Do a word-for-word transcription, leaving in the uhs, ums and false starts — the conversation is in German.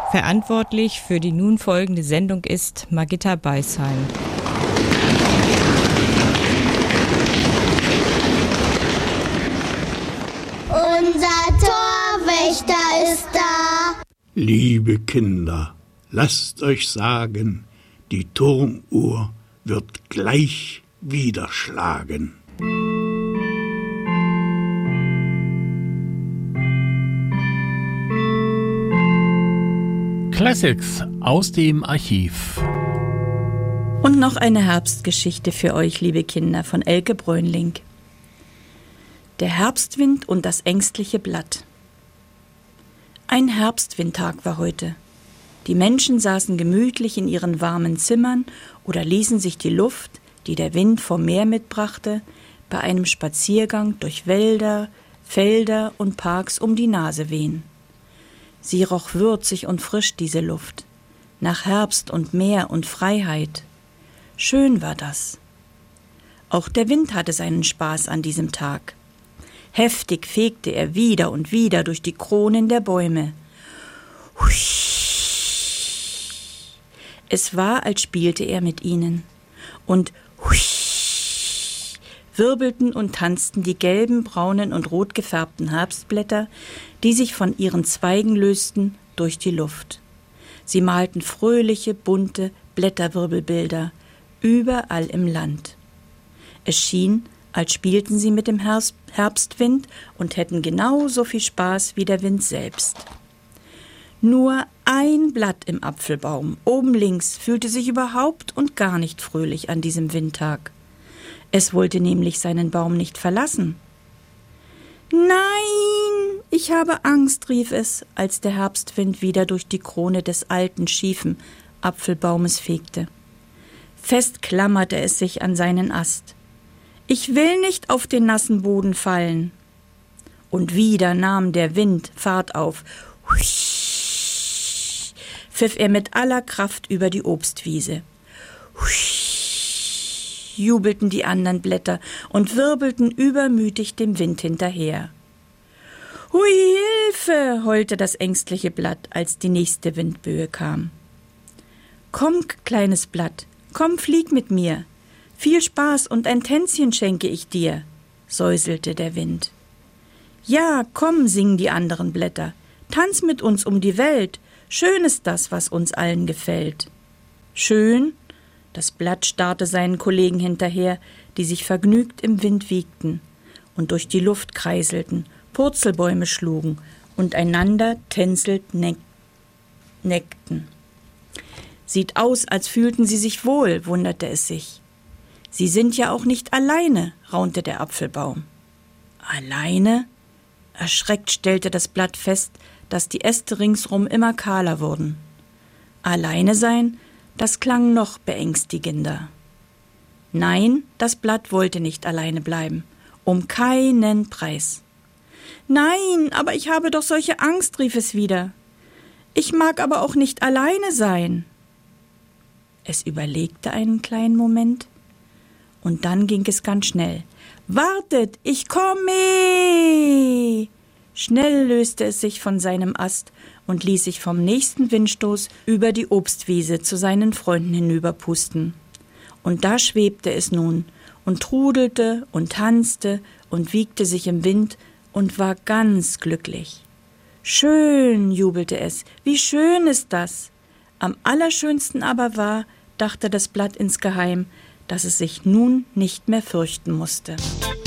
Verantwortlich für die nun folgende Sendung ist Margitta Beisheim. Unser Torwächter ist da. Liebe Kinder, lasst euch sagen, die Turmuhr wird gleich wieder schlagen. Classics aus dem Archiv. Und noch eine Herbstgeschichte für euch, liebe Kinder, von Elke Brönling. Der Herbstwind und das ängstliche Blatt. Ein Herbstwindtag war heute. Die Menschen saßen gemütlich in ihren warmen Zimmern oder ließen sich die Luft, die der Wind vom Meer mitbrachte, bei einem Spaziergang durch Wälder, Felder und Parks um die Nase wehen. Sie roch würzig und frisch, diese Luft, nach Herbst und Meer und Freiheit. Schön war das. Auch der Wind hatte seinen Spaß an diesem Tag. Heftig fegte er wieder und wieder durch die Kronen der Bäume. Husch. Es war, als spielte er mit ihnen. Und husch, wirbelten und tanzten die gelben, braunen und rot gefärbten Herbstblätter, die sich von ihren Zweigen lösten, durch die Luft. Sie malten fröhliche, bunte Blätterwirbelbilder überall im Land. Es schien, als spielten sie mit dem Herbstwind und hätten genauso viel Spaß wie der Wind selbst. Nur ein Blatt im Apfelbaum, oben links, fühlte sich überhaupt und gar nicht fröhlich an diesem Windtag. Es wollte nämlich seinen Baum nicht verlassen. »Nein, ich habe Angst«, rief es, als der Herbstwind wieder durch die Krone des alten, schiefen Apfelbaumes fegte. Fest klammerte es sich an seinen Ast. »Ich will nicht auf den nassen Boden fallen.« Und wieder nahm der Wind Fahrt auf. Husch, pfiff er mit aller Kraft über die Obstwiese. Husch, jubelten die anderen Blätter und wirbelten übermütig dem Wind hinterher. »Hui, Hilfe«, heulte das ängstliche Blatt, als die nächste Windböe kam. »Komm, kleines Blatt, komm, flieg mit mir. Viel Spaß und ein Tänzchen schenke ich dir«, säuselte der Wind. »Ja, komm«, singen die anderen Blätter, »tanz mit uns um die Welt, schön ist das, was uns allen gefällt.« »Schön?«, das Blatt starrte seinen Kollegen hinterher, die sich vergnügt im Wind wiegten und durch die Luft kreiselten, Purzelbäume schlugen und einander tänzelnd neck- neckten. »Sieht aus, als fühlten sie sich wohl«, wunderte es sich. »Sie sind ja auch nicht alleine«, raunte der Apfelbaum. »Alleine?« Erschreckt stellte das Blatt fest, dass die Äste ringsrum immer kahler wurden. Alleine sein, das klang noch beängstigender. Nein, das Blatt wollte nicht alleine bleiben. Um keinen Preis. »Nein, aber ich habe doch solche Angst«, rief es wieder. »Ich mag aber auch nicht alleine sein.« Es überlegte einen kleinen Moment. Und dann ging es ganz schnell. »Wartet, ich komme!« Schnell löste es sich von seinem Ast und ließ sich vom nächsten Windstoß über die Obstwiese zu seinen Freunden hinüberpusten. Und da schwebte es nun und trudelte und tanzte und wiegte sich im Wind und war ganz glücklich. »Schön«, jubelte es, »wie schön ist das!« Am allerschönsten aber war, dachte das Blatt insgeheim, dass es sich nun nicht mehr fürchten musste.